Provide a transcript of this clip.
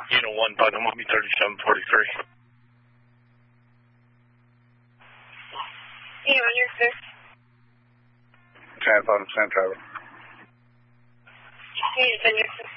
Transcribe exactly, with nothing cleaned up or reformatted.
Unit one, Bottom will be thirty-seven forty-three. Yeah, on your six. ten, bottom, ten, driver. Unit on your six.